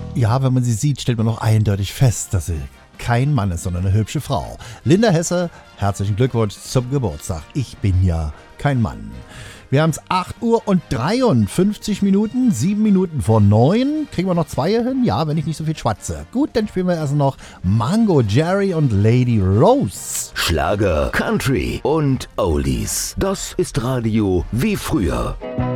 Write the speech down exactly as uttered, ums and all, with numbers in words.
Ja, wenn man sie sieht, stellt man noch eindeutig fest, dass sie kein Mann ist, sondern eine hübsche Frau. Linda Hesse, herzlichen Glückwunsch zum Geburtstag. Ich bin ja kein Mann. Wir haben es acht Uhr und dreiundfünfzig Minuten, sieben Minuten vor neun. Kriegen wir noch zwei hin? Ja, wenn ich nicht so viel schwatze. Gut, dann spielen wir erst noch Mango Jerry und Lady Rose. Schlager, Country und Oldies. Das ist Radio wie früher.